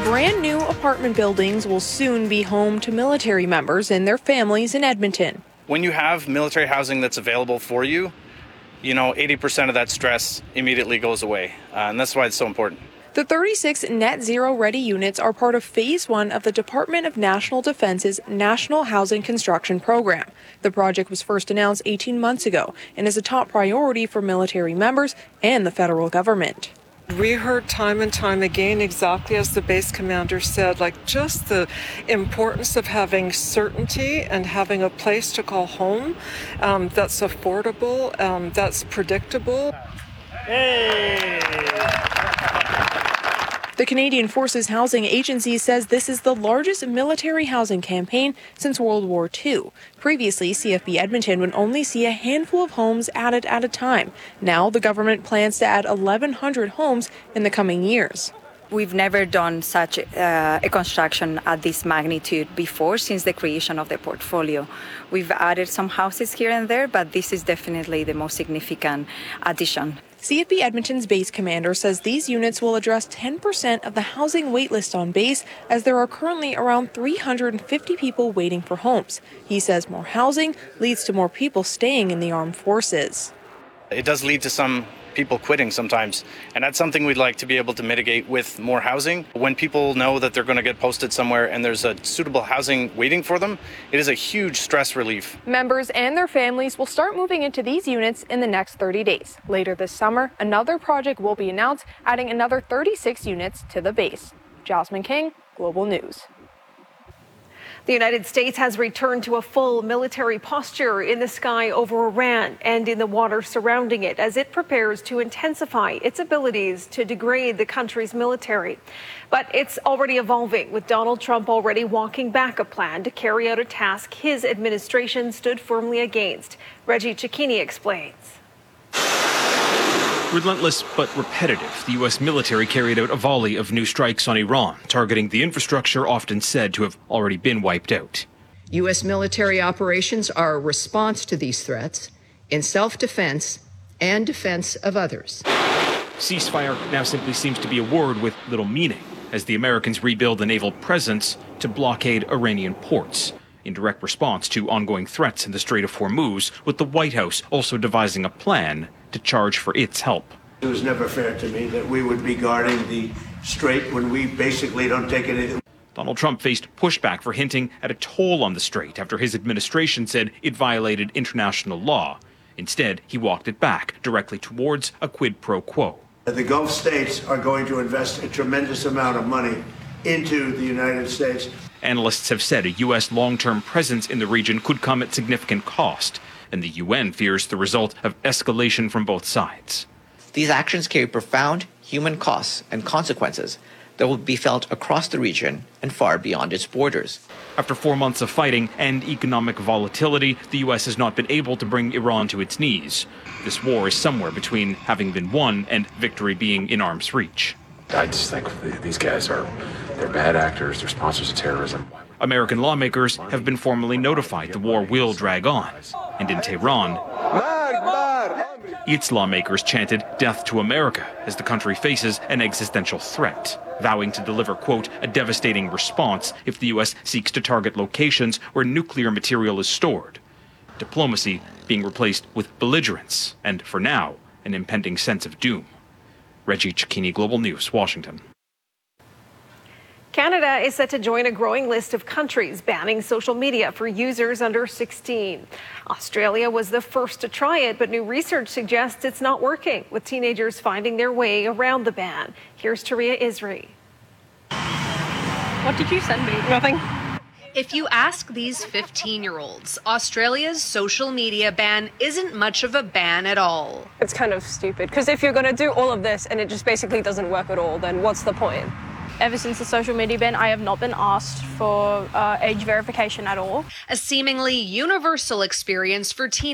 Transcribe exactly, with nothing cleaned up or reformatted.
Brand new apartment buildings will soon be home to military members and their families in Edmonton. When you have military housing that's available for you, you know, eighty percent of that stress immediately goes away. Uh, and that's why it's so important. The thirty-six net zero ready units are part of phase one of the Department of National Defense's National Housing Construction Program. The project was first announced eighteen months ago and is a top priority for military members and the federal government. We heard time and time again, exactly as the base commander said, like just the importance of having certainty and having a place to call home um, that's affordable, um, that's predictable. Hey! The Canadian Forces Housing Agency says this is the largest military housing campaign since World War Two. Previously, C F B Edmonton would only see a handful of homes added at a time. Now, the government plans to add eleven hundred homes in the coming years. We've never done such uh, a construction at this magnitude before since the creation of the portfolio. We've added some houses here and there, but this is definitely the most significant addition. C F B Edmonton's base commander says these units will address ten percent of the housing waitlist on base, as there are currently around three hundred fifty people waiting for homes. He says more housing leads to more people staying in the armed forces. It does lead to some people quitting sometimes, and that's something we'd like to be able to mitigate with more housing. When people know that they're going to get posted somewhere and there's a suitable housing waiting for them, it is a huge stress relief. Members and their families will start moving into these units in the next thirty days. Later this summer, another project will be announced, adding another thirty-six units to the base. Jasmine King, Global News. The United States has returned to a full military posture in the sky over Iran and in the water surrounding it as it prepares to intensify its abilities to degrade the country's military. But it's already evolving, with Donald Trump already walking back a plan to carry out a task his administration stood firmly against. Reggie Cecchini explains. Relentless but repetitive, the U S military carried out a volley of new strikes on Iran, targeting the infrastructure often said to have already been wiped out. U S military operations are a response to these threats in self-defense and defense of others. Ceasefire now simply seems to be a word with little meaning, as the Americans rebuild a naval presence to blockade Iranian ports, in direct response to ongoing threats in the Strait of Hormuz, with the White House also devising a plan to charge for its help. It was never fair to me that we would be guarding the strait when we basically don't take anything. Donald Trump faced pushback for hinting at a toll on the strait after his administration said it violated international law. Instead, he walked it back directly towards a quid pro quo. The Gulf states are going to invest a tremendous amount of money into the United States. Analysts have said a U S long-term presence in the region could come at significant cost, and the U N fears the result of escalation from both sides. These actions carry profound human costs and consequences that will be felt across the region and far beyond its borders. After four months of fighting and economic volatility, the U S has not been able to bring Iran to its knees. This war is somewhere between having been won and victory being in arm's reach. I just think these guys are they're bad actors, they're sponsors of terrorism. American lawmakers have been formally notified the war will drag on. And in Tehran, its lawmakers chanted death to America as the country faces an existential threat, vowing to deliver, quote, a devastating response if the U S seeks to target locations where nuclear material is stored. Diplomacy being replaced with belligerence and, for now, an impending sense of doom. Reggie Cecchini, Global News, Washington. Canada is set to join a growing list of countries banning social media for users under sixteen. Australia was the first to try it, but new research suggests it's not working, with teenagers finding their way around the ban. Here's Taria Isri. What did you send me? Nothing. If you ask these fifteen-year-olds, Australia's social media ban isn't much of a ban at all. It's kind of stupid, because if you're going to do all of this and it just basically doesn't work at all, then what's the point? Ever since the social media ban, I have not been asked for uh, age verification at all. A seemingly universal experience for teenagers.